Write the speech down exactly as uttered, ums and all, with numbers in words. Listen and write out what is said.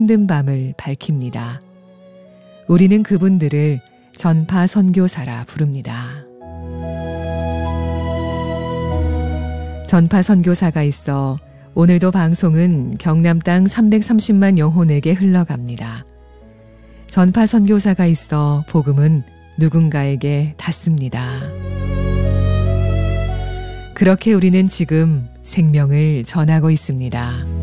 힘든 밤을 밝힙니다. 우리는 그분들을 전파 선교사라 부릅니다. 전파 선교사가 있어 오늘도 방송은 경남 땅 삼백삼십만 영혼에게 흘러갑니다. 전파 선교사가 있어 복음은 누군가에게 닿습니다. 그렇게 우리는 지금 생명을 전하고 있습니다.